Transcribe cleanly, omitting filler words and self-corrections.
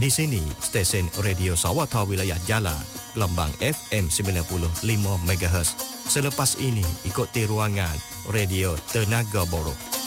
Di sini, stesen Radio Sawatha Wilayah Jala, gelombang FM 95 MHz. Selepas ini, ikuti ruangan Radio Tenaga Borok.